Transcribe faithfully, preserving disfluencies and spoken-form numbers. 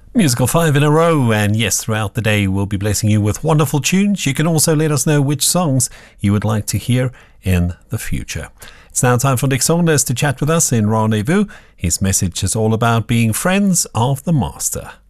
Musical five in a row, and yes, throughout the day we'll be blessing you with wonderful tunes. You can also let us know which songs you would like to hear in the future. It's now time for Nick Saunders to chat with us in Rendezvous. His message is all about being friends of the Master.